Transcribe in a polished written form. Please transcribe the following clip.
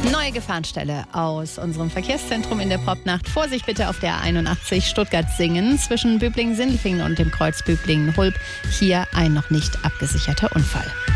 Neue Gefahrenstelle aus unserem Verkehrszentrum in der Popnacht. Vorsicht bitte auf der 81 Stuttgart-Singen zwischen Böblingen-Sindelfingen und dem Kreuz Böblingen-Hulb. Hier ein noch nicht abgesicherter Unfall.